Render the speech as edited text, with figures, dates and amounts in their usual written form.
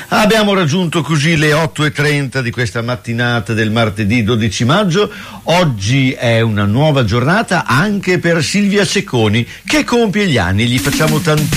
Abbiamo raggiunto così le 8:30 di questa mattinata del martedì 12 maggio. Oggi è una nuova giornata anche per Silvia Cecconi, che compie gli anni. Gli facciamo tantissimo